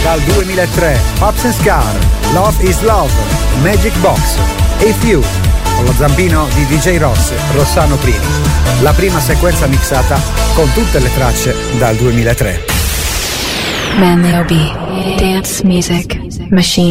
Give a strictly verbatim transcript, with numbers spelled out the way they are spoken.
dal duemilatré, Pops and Scar, Love is Love, Magic Box, If You, con lo zampino di D J Ross, Rossano Prini. La prima sequenza mixata con tutte le tracce dal duemilatré. Manley O B, Dance Music Machine.